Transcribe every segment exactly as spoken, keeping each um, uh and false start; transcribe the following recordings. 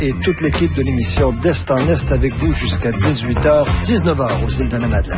et toute l'équipe de l'émission d'Est en Est avec vous jusqu'à dix-huit heures, dix-neuf heures aux îles de la Madeleine.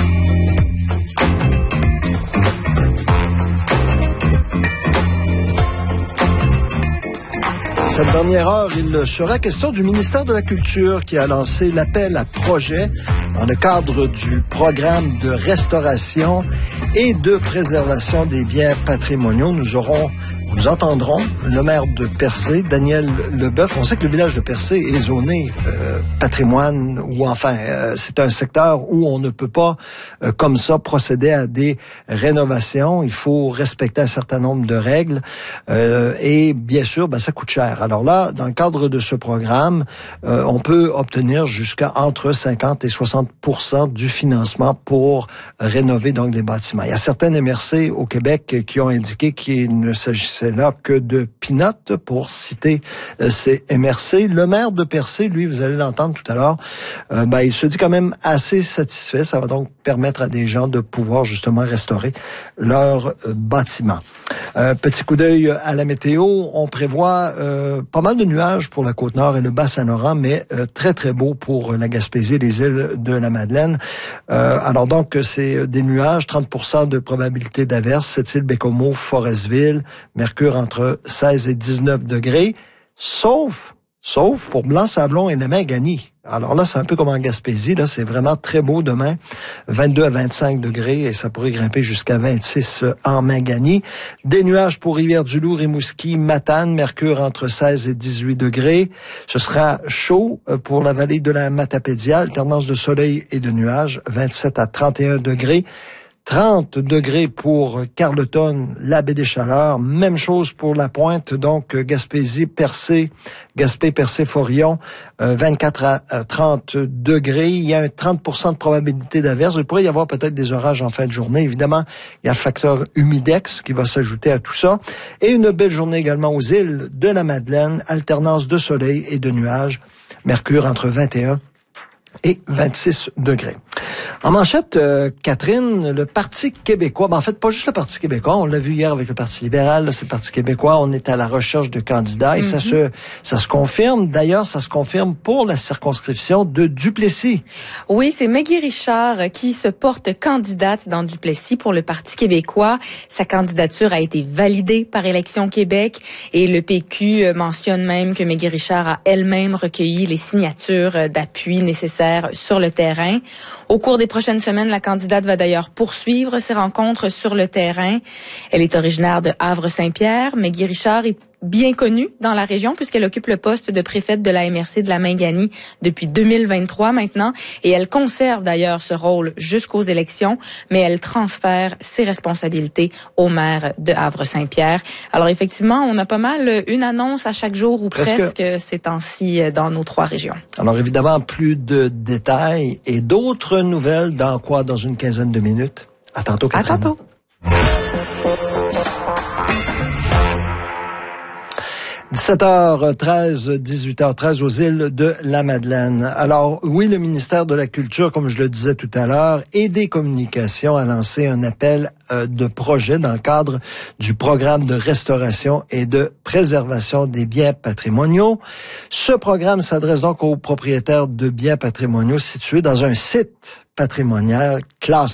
Cette dernière heure, il sera question du ministère de la Culture qui a lancé l'appel à projet dans le cadre du programme de restauration et de préservation des biens patrimoniaux. Nous aurons, nous entendrons le maire de Percé, Daniel Leboeuf. On sait que le village de Percé est zoné euh, patrimoine, ou enfin, euh, c'est un secteur où on ne peut pas, euh, comme ça, procéder à des rénovations. Il faut respecter un certain nombre de règles euh, et bien sûr, ben, ça coûte cher. Alors là, dans le cadre de ce programme, euh, on peut obtenir jusqu'à entre cinquante et soixante pour cent du financement pour rénover donc des bâtiments. Il y a certaines M R C au Québec qui ont indiqué qu'il ne s'agissait là que de peanuts, pour citer euh, ces M R C. Le maire de Percé, lui, vous allez l'entendre tout à l'heure, euh, ben, il se dit quand même assez satisfait. Ça va donc permettre à des gens de pouvoir justement restaurer leurs euh, bâtiments. Euh, petit coup d'œil à la météo, on prévoit euh, pas mal de nuages pour la Côte-Nord et le Bas-Saint-Laurent, mais euh, très très beau pour la Gaspésie et les îles de la Madeleine. Euh, alors donc, c'est des nuages, trente pour cent de probabilité d'averse, Sept-Îles, Bécomo, Forestville, mercure entre seize et dix-neuf degrés, sauf, sauf pour Blanc-Sablon et la Mingani. Alors là, c'est un peu comme en Gaspésie, là, c'est vraiment très beau demain, vingt-deux à vingt-cinq degrés, et ça pourrait grimper jusqu'à vingt-six en Mingani. Des nuages pour Rivière-du-Loup, Rimouski, Matane, mercure entre seize et dix-huit degrés. Ce sera chaud pour la vallée de la Matapédia, alternance de soleil et de nuages, vingt-sept à trente et un degrés. trente degrés pour Carleton, la baie des Chaleurs. Même chose pour la Pointe, donc Gaspésie, Percé, Gaspé, Percé, Forillon, euh, vingt-quatre à trente degrés. Il y a un trente pour cent de probabilité d'averse. Il pourrait y avoir peut-être des orages en fin de journée. Évidemment, il y a le facteur humidex qui va s'ajouter à tout ça. Et une belle journée également aux îles de la Madeleine, alternance de soleil et de nuages. Mercure entre vingt et un et vingt-six degrés. En manchette, euh, Catherine, le Parti québécois, ben en fait, pas juste le Parti québécois, on l'a vu hier avec le Parti libéral, là, c'est le Parti québécois, on est à la recherche de candidats et mm-hmm. ça se ça se confirme. D'ailleurs, ça se confirme pour la circonscription de Duplessis. Oui, c'est Maggie Richard qui se porte candidate dans Duplessis pour le Parti québécois. Sa candidature a été validée par Élections Québec et le P Q mentionne même que Maggie Richard a elle-même recueilli les signatures d'appui nécessaires sur le terrain. Au cours des prochaines semaines, la candidate va d'ailleurs poursuivre ses rencontres sur le terrain. Elle est originaire de Havre-Saint-Pierre. Maggie Richard est bien connue dans la région puisqu'elle occupe le poste de préfète de la M R C de la Mingani depuis deux mille vingt-trois maintenant. Et elle conserve d'ailleurs ce rôle jusqu'aux élections, mais elle transfère ses responsabilités au maire de Havre-Saint-Pierre. Alors effectivement, on a pas mal une annonce à chaque jour ou presque, presque ces temps-ci dans nos trois régions. Alors évidemment, plus de détails et d'autres nouvelles dans quoi? Dans une quinzaine de minutes. À tantôt, Catherine. À tantôt. dix-sept heures treize, dix-huit heures treize aux îles de la Madeleine. Alors, oui, le ministère de la Culture, comme je le disais tout à l'heure, et des Communications a lancé un appel euh, de projet dans le cadre du programme de restauration et de préservation des biens patrimoniaux. Ce programme s'adresse donc aux propriétaires de biens patrimoniaux situés dans un site patrimonial classé